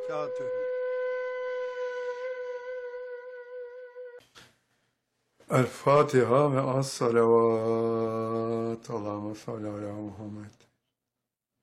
وبركاته. El Fatiha ve as salavat. Allahümme salli ala Muhammed.